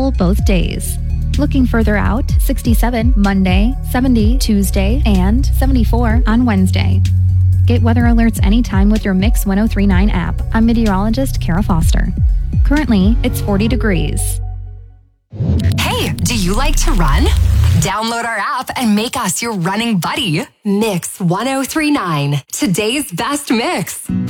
available both days. Looking further out, 67 Monday, 70 Tuesday, and 74 on Wednesday. Get weather alerts anytime with your Mix 1039 app. I'm meteorologist Kara Foster. Currently, it's 40 degrees. Hey, do you like to run? Download our app and make us your running buddy. Mix 1039, today's best mix.